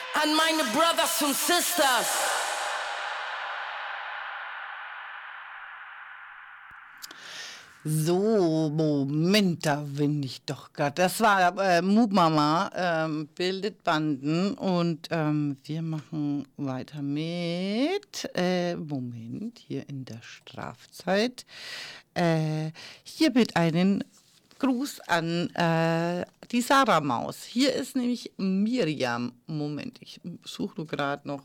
An meine Brothers und Sisters. So, Moment, da bin ich doch gerade. Das war Moop Mama, bildet Banden und wir machen weiter mit, Moment, hier in der Strafzeit. Hier mit einem Gruß an die Sarah Maus. Hier ist nämlich Miriam. Moment, ich suche nur gerade noch,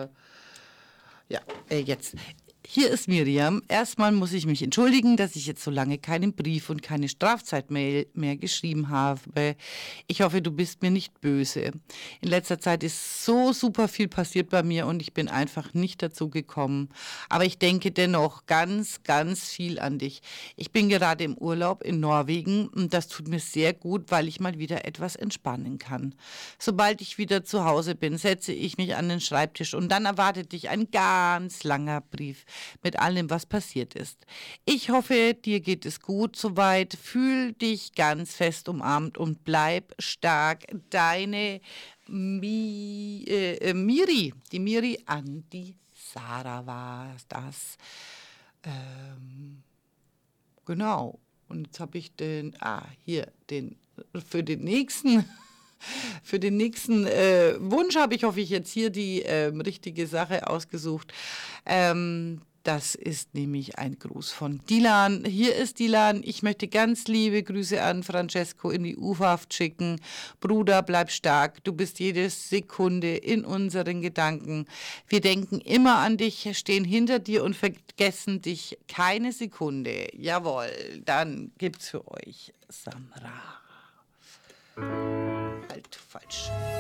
jetzt. Hier ist Miriam. Erstmal muss ich mich entschuldigen, dass ich jetzt so lange keinen Brief und keine Strafzeitmail mehr geschrieben habe. Ich hoffe, du bist mir nicht böse. In letzter Zeit ist so super viel passiert bei mir und ich bin einfach nicht dazu gekommen. Aber ich denke dennoch ganz, ganz viel an dich. Ich bin gerade im Urlaub in Norwegen und das tut mir sehr gut, weil ich mal wieder etwas entspannen kann. Sobald ich wieder zu Hause bin, setze ich mich an den Schreibtisch und dann erwartet dich ein ganz langer Brief mit allem, was passiert ist. Ich hoffe, dir geht es gut soweit. Fühl dich ganz fest umarmt und bleib stark. Deine Miri, die Miri an die Sarah war das. Genau. Und jetzt habe ich für den nächsten. Für den nächsten Wunsch habe ich, hoffe ich, jetzt hier die richtige Sache ausgesucht. Das ist nämlich ein Gruß von Dilan. Hier ist Dilan. Ich möchte ganz liebe Grüße an Francesco in die U-Haft schicken. Bruder, bleib stark. Du bist jede Sekunde in unseren Gedanken. Wir denken immer an dich, stehen hinter dir und vergessen dich keine Sekunde. Jawohl, dann gibt's für euch Samra. Halt, falsch.